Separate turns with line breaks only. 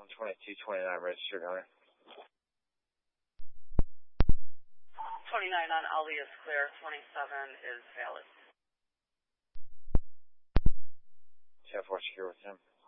2229 registered, Hunter.
29 on Ali is clear. 27 is valid.
10-4 secure with him.